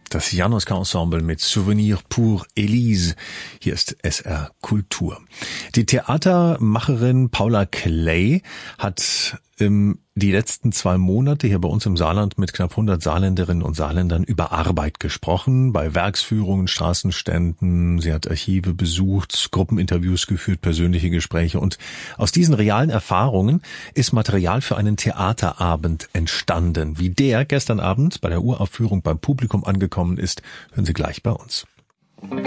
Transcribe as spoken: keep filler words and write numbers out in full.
Das Januska-Ensemble mit Souvenir pour Elise. Hier ist S R Kultur. Die Theatermacherin Paula Clay hat ähm, die letzten zwei Monate hier bei uns im Saarland mit knapp hundert Saarländerinnen und Saarländern über Arbeit gesprochen, bei Werksführungen, Straßenständen. Sie hat Archive besucht, Gruppeninterviews geführt, persönliche Gespräche. Und aus diesen realen Erfahrungen ist Material für einen Theaterabend entstanden. Wie der gestern Abend bei der Uraufführung beim Publikum angekommen ist, hören Sie gleich bei uns.